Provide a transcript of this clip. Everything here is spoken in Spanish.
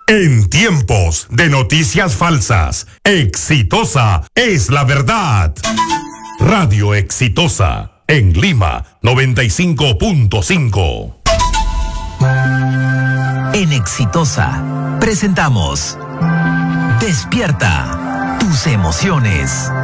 En tiempos de noticias falsas, Exitosa es la verdad. Radio Exitosa, en Lima, 95.5. En Exitosa presentamos Despierta tus emociones.